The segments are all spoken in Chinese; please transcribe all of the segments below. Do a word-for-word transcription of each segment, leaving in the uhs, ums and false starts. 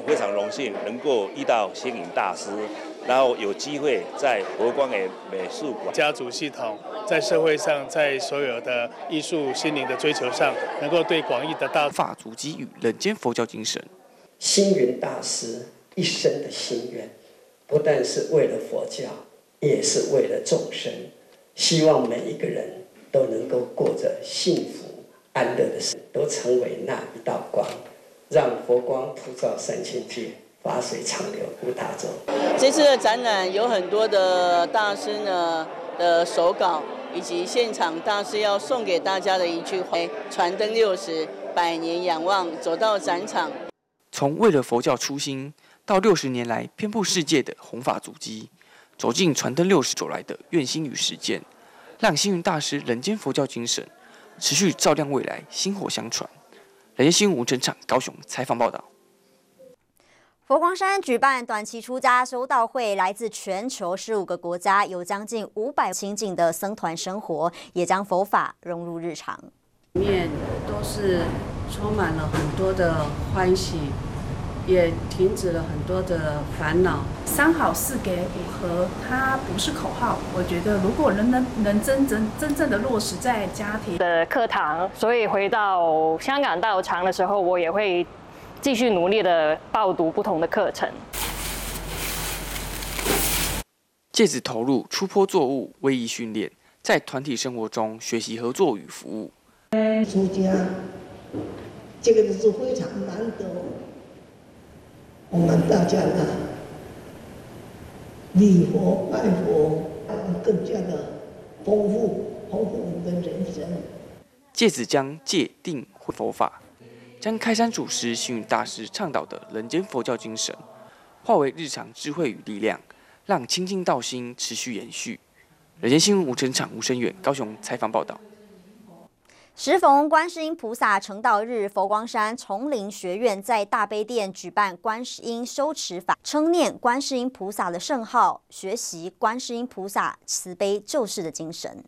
非常荣幸能够遇到星云大师，然后有机会在佛光的美术馆家族系统在社会上，在所有的艺术心灵的追求上，能够对广义的大法足迹与人间佛教精神。 星云大师一生的心愿，不但是为了佛教，也是为了众生。希望每一个人都能够过着幸福安乐的生，都成为那一道光，让佛光普照三千界，法水长流无他洲。 这次的展览有很多的大师呢的手稿，以及现场大师要送给大家的一句话：传灯六十，百年仰望。走到展场， 从为了佛教初心到六十年来遍布世界的弘法足迹，走进传灯六十走来的愿心与实践，让星云大师人间佛教精神持续照亮未来，薪火相传。人间新闻吴成场高雄采访报道。 佛光山举办短期出家修道会，来自全球十五个国家，有将近五百亲近的僧团生活，也将佛法融入日常。 里面都是充满了很多的欢喜，也停止了很多的烦恼。 三好四给五和，它不是口号。我觉得如果人能能真正真正的落实在家庭的课堂，所以回到香港道场的时候，我也会继续努力的报读不同的课程。 借此投入出坡作物威仪训练，在团体生活中学习合作与服务。 出家，这个是非常难得，我们大家呢，礼佛拜佛，更加的丰富丰富我们的人生。 借此将戒定慧佛法，将开山祖师星云大师倡导的人间佛教精神，化为日常智慧与力量，让清净道心持续延续。人间新闻吴成场、吴声远高雄采访报道。 时逢观世音菩萨成道日，佛光山丛林学院在大悲殿举办观世音修持法，称念观世音菩萨的圣号，学习观世音菩萨慈悲救世的精神。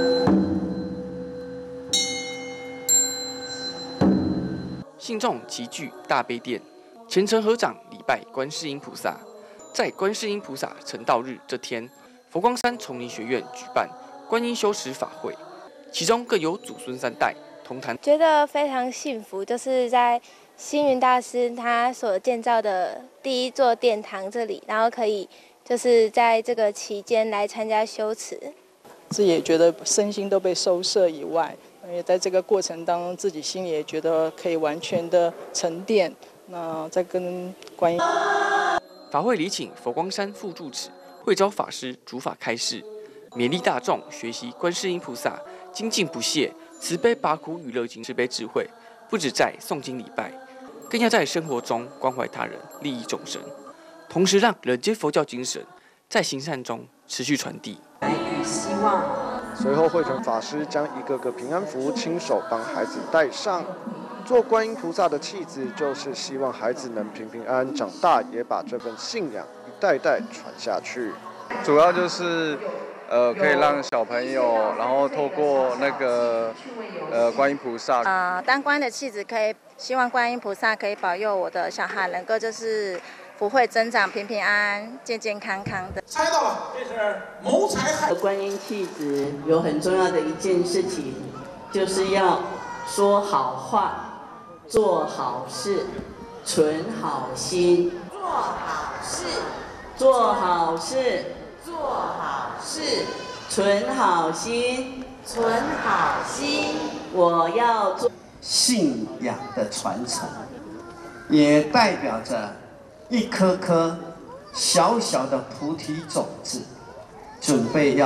信众齐聚大悲殿，虔诚合掌礼拜观世音菩萨。在观世音菩萨成道日这天，佛光山丛林学院举办观音修持法会。其中更有祖孙三代同谈， 觉得非常幸福，就是在星云大师他所建造的第一座殿堂这里，然后可以就是在这个期间来参加修持， 自己也觉得身心都被收摄以外，也在这个过程当中，自己心里也觉得可以完全的沉淀。那再跟观音法会礼请佛光山副住持慧昭法师主法开示，勉励大众学习观世音菩萨精进不懈、慈悲拔苦与乐经慈悲智慧，不只在诵经礼拜，更要在生活中关怀他人、利益众生，同时让人间佛教精神在行善中持续传递。 与希望。 随后，慧成法师将一个个平安符亲手帮孩子戴上。做观音菩萨的弃子，就是希望孩子能平平安安长大，也把这份信仰一代代传下去。 主要就是。呃，可以让小朋友，然后透过那个呃观音菩萨， 呃，当观的妻子可以希望观音菩萨可以保佑我的小孩能够就是福慧增长、平平安安、健健康康的。 猜到了，这是谋财。 观音妻子有很重要的一件事情，就是要说好话、做好事、存好心。 做好事， 做好事。 做好事， 存好心， 存好心。 我要做信仰的传承，也代表着一颗颗小小的菩提种子，准备要。